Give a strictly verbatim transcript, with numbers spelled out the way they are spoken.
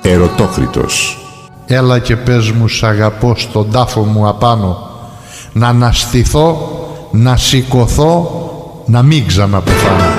Ερωτόκριτος. Έλα και πες μου σ' αγαπώ στον τάφο μου απάνω, να αναστηθώ, να σηκωθώ, να μην ξαναπεθάνω.